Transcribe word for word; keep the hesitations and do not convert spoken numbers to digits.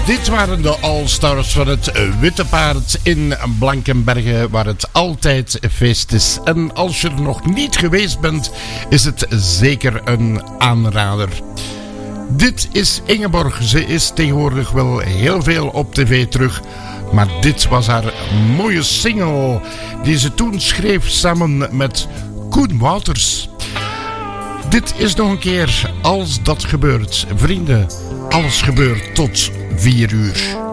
Dit waren de All-Stars van het Witte Paard in Blankenberge, waar het altijd feest is. En als je er nog niet geweest bent, is het zeker een aanrader. Dit is Ingeborg. Ze is tegenwoordig wel heel veel op tv terug. Maar dit was haar mooie single die ze toen schreef samen met Koen Wouters. Dit is nog een keer Als dat gebeurt. Vrienden, alles gebeurt tot vier uur.